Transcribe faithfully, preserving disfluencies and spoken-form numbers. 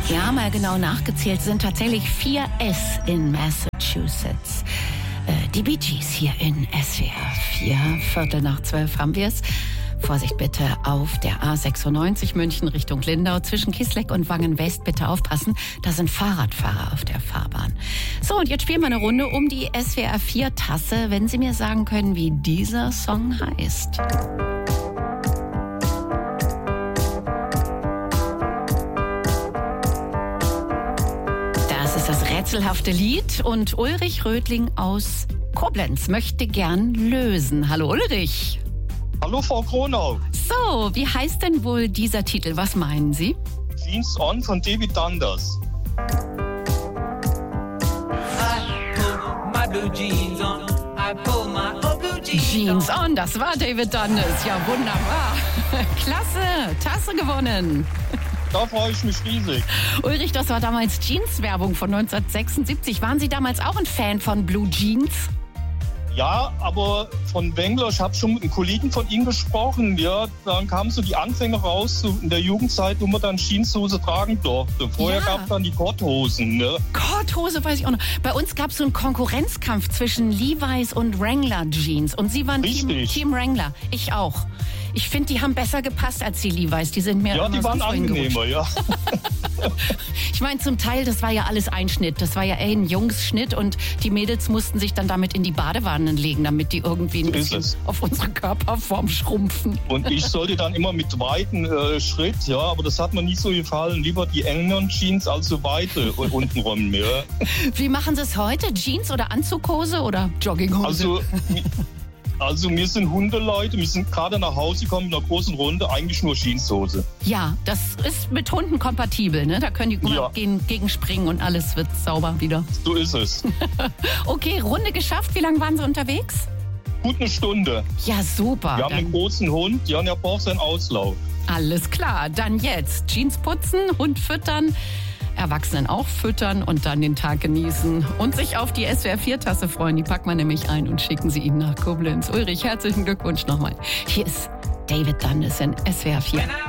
Ja, mal genau nachgezählt sind tatsächlich vier S in Massachusetts. Äh, die Bee Gees hier in S W R vier. Viertel nach zwölf haben wir es. Vorsicht bitte auf der A sechsundneunzig München Richtung Lindau. Zwischen Kisleck und Wangen-West bitte aufpassen. Da sind Fahrradfahrer auf der Fahrbahn. So, und jetzt spielen wir eine Runde um die S W R vier Tasse, wenn Sie mir sagen können, wie dieser Song heißt. Das ist das rätselhafte Lied und Ulrich Rödling aus Koblenz möchte gern lösen. Hallo Ulrich. Hallo Frau Kronau. So, wie heißt denn wohl dieser Titel? Was meinen Sie? Jeans On von David Dundas. Jeans On, das war David Dundas. Ja, wunderbar. Klasse, Tasse gewonnen. Da freue ich mich riesig. Ulrich, das war damals Jeans-Werbung von neunzehnhundertsechsundsiebzig. Waren Sie damals auch ein Fan von Blue Jeans? Ja, aber von Wengler, ich habe schon mit einem Kollegen von Ihnen gesprochen. Ja, dann kamen so die Anfänge raus, so in der Jugendzeit, wo man dann Jeanshose tragen durfte. Vorher Ja. gab es dann die Korthosen. Ne? Korthose weiß ich auch noch. Bei uns gab es so einen Konkurrenzkampf zwischen Levi's und Wrangler Jeans. Und Sie waren Team, Richtig. Team Wrangler. Ich auch. Ich finde, die haben besser gepasst als die Levi's. Die sind mir Ja, immer die waren sonst wohin gerutscht. angenehmer, ja. Ich meine, zum Teil, das war ja alles Einschnitt. Das war ja ey, ein Jungsschnitt und die Mädels mussten sich dann damit in die Badewannen legen, damit die irgendwie ein So ist bisschen es. auf unsere Körperform schrumpfen. Und ich sollte dann immer mit weiten äh, Schritt, ja, aber das hat mir nicht so gefallen. Lieber die engen Jeans als so weite untenrum. Ja. Wie machen Sie es heute? Jeans oder Anzughose oder Jogginghose? Also, also wir sind Hundeleute, wir sind gerade nach Hause gekommen in einer großen Runde, eigentlich nur Jeanshose. Ja, das ist mit Hunden kompatibel, ne? Da können die Ja. gegen, gegen springen und alles wird sauber wieder. So ist es. Okay, Runde geschafft. Wie lange waren Sie unterwegs? Gut eine Stunde. Ja, super. Wir haben einen Dann, großen Hund, ja, und er braucht seinen Auslauf. alles klar. Dann jetzt Jeans putzen, Hund füttern, Erwachsenen auch füttern und dann den Tag genießen und sich auf die S W R vier Tasse freuen. Die packen wir nämlich ein und schicken sie Ihnen nach Koblenz. Ulrich, herzlichen Glückwunsch nochmal. Hier ist David Dundas in S W R vier.